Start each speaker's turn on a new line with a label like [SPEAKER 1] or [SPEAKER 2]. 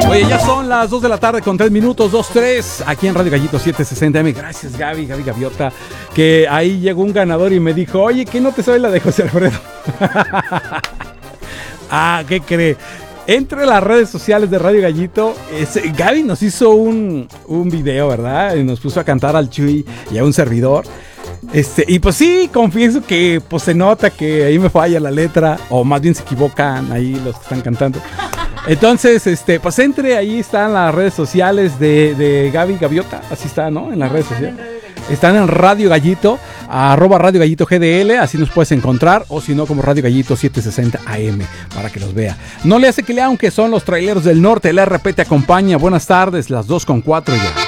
[SPEAKER 1] Oye, ya son las 2 de la tarde con 3 minutos, 2-3, aquí en Radio Gallito 760M. Gracias, Gaby Gaviota, que ahí llegó un ganador y me dijo, oye, ¿qué no te sabes la de José Alfredo? ¿Qué cree? Entre las redes sociales de Radio Gallito, Gaby nos hizo un video, ¿verdad? Y nos puso a cantar al Chuy y a un servidor. Y pues sí, confieso que pues se nota que ahí me falla la letra, o más bien se equivocan ahí los que están cantando. Entonces, pues entre ahí están las redes sociales de Gaby Gaviota, así está, ¿no? En las redes sociales. Están en Radio Gallito, @Radio Gallito GDL, así nos puedes encontrar, o si no, como Radio Gallito 760 AM, para que los vea. No le hace que lea, aunque son los traileros del norte, el RP te acompaña. Buenas tardes, las 2:04 ya.